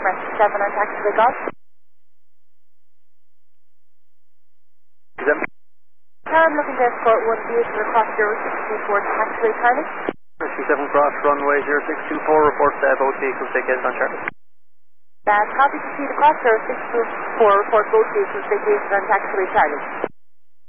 Rescue 7 on taxiway golf. I'm looking to escort one vehicle across 062 towards taxiway Charlie. Rescue 7 cross runway 0624, report both vehicles vacated on Charlie. That's copy to see the cross 0624, report both vehicles vacated on taxiway Charlie.